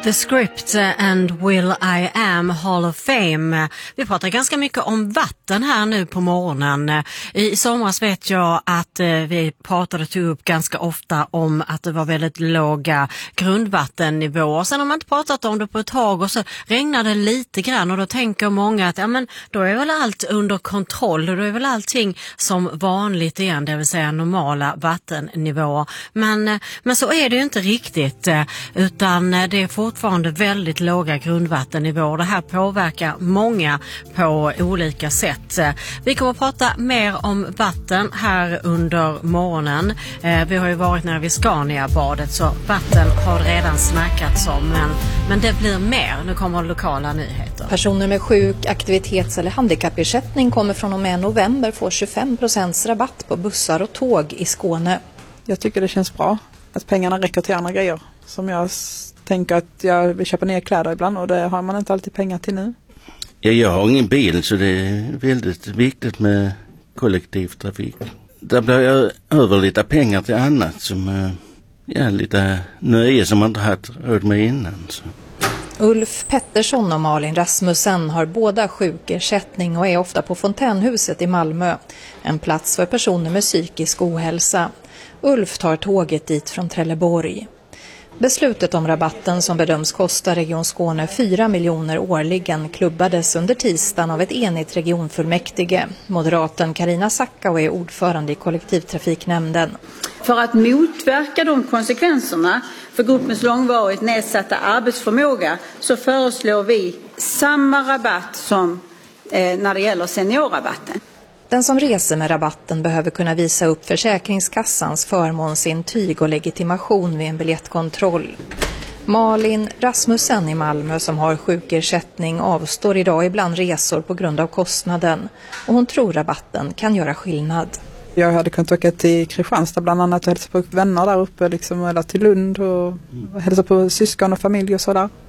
The Script and Will I Am Hall of Fame. Vi pratar ganska mycket om vatten här nu på morgonen. I somras vet jag att vi tog upp ganska ofta om att det var väldigt låga grundvattennivåer. Sen har man inte pratat om det på ett tag och så regnade det lite grann och då tänker många att ja, men då är väl allt under kontroll och då är väl allting som vanligt igen, det vill säga normala vattennivåer. Men så är det ju inte riktigt, utan det är fortfarande väldigt låga grundvattennivåer. Det här påverkar många på olika sätt. Vi kommer att prata mer om vatten här under morgonen. Vi har ju varit nere vid Scania-badet så vatten har redan snackats om, men det blir mer. Nu kommer lokala nyheter. Personer med sjuk-, aktivitets- eller handikappersättning kommer från och med november få 25% rabatt på bussar och tåg i Skåne. Jag tycker det känns bra att pengarna räcker till andra grejer. Som jag tänker att jag vill köpa nya kläder ibland och det har man inte alltid pengar till nu. Ja, jag har ingen bil så det är väldigt viktigt med kollektivtrafik. Där blir jag över lite pengar till annat som lite nöje som man inte haft råd med innan. Så. Ulf Pettersson och Malin Rasmussen har båda sjukersättning och är ofta på Fontänhuset i Malmö. En plats för personer med psykisk ohälsa. Ulf tar tåget dit från Trelleborg. Beslutet om rabatten som bedöms kosta Region Skåne 4 miljoner årligen klubbades under tisdagen av ett enigt regionfullmäktige. Moderaten Carina Sackau är ordförande i kollektivtrafiknämnden. För att motverka de konsekvenserna för gruppens långvarigt nedsatta arbetsförmåga så föreslår vi samma rabatt som när det gäller seniorrabatten. Den som reser med rabatten behöver kunna visa upp Försäkringskassans förmånsintyg och legitimation vid en biljettkontroll. Malin Rasmussen i Malmö som har sjukersättning avstår idag ibland resor på grund av kostnaden. Och hon tror rabatten kan göra skillnad. Jag hade kunnat åka till Kristianstad bland annat och hälsa på vänner där uppe liksom, eller till Lund och hälsa på syskon och familj och sådär.